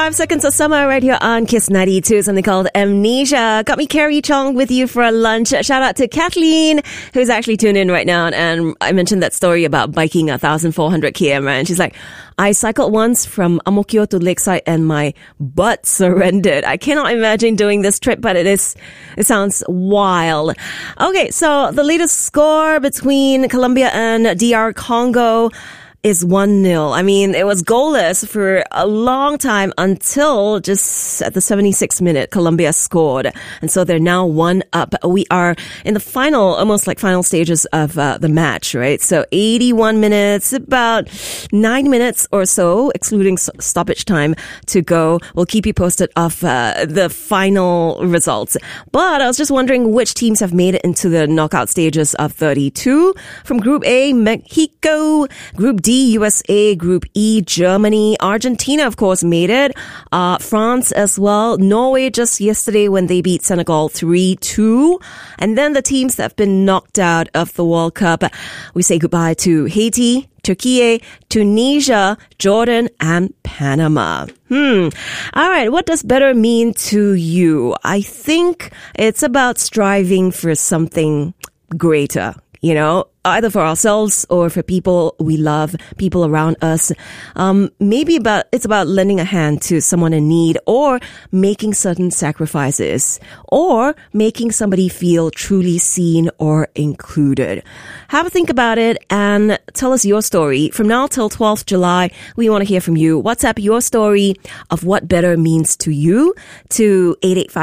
5 seconds of summer right here on Kiss 92. Something called Amnesia. Got me Carrie Chong with you for lunch. Shout out to Kathleen, who's actually tuned in right now. And I mentioned that story about biking 1,400 km. And she's like, I cycled once from Amokyo to Lakeside and my butt surrendered. I cannot imagine doing this trip, but it sounds wild. Okay, so the latest score between Colombia and DR Congo is 1-0. I mean, it was goalless for a long time until just at the 76th minute, Colombia scored. And so they're now 1-up. We are in the almost like final stages of the match, right? So 81 minutes, about 9 minutes or so, excluding stoppage time to go. We'll keep you posted of the final results. But I was just wondering which teams have made it into the knockout stages of 32. From Group A, Mexico. Group D, USA. Group E, Germany. Argentina, of course, made it. France as well. Norway just yesterday when they beat Senegal 3-2. And then the teams that have been knocked out of the World Cup, we say goodbye to Haiti, Turkey, Tunisia, Jordan, and Panama. All right. What does better mean to you? I think it's about striving for something greater, you know, either for ourselves or for people we love, people around us. Maybe it's about lending a hand to someone in need or making certain sacrifices or making somebody feel truly seen or included. Have a think about it and tell us your story. From now till 12th July, we want to hear from you. WhatsApp your story of what better means to you to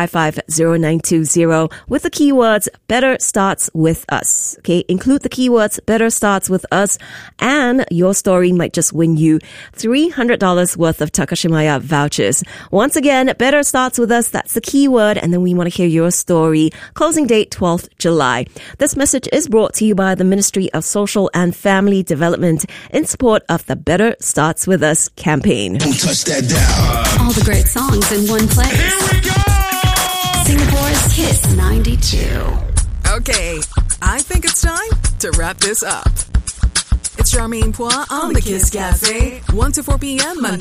88550920 with the keywords better starts with us. Okay, include the keywords better starts with us, and your story might just win you $300 worth of Takashimaya vouchers. Once again, better starts with us. That's the keyword, and then we want to hear your story. Closing date 12th July. This message is brought to you by the Ministry of Social and Family Development in support of the Better Starts With Us campaign. Don't touch that dial. All the great songs in one place. Here we go! Singapore's Kiss 92. Okay, I think it's time to wrap this up. It's Charmaine Pois on the Kiss Cafe, 1 to 4 p.m. Monday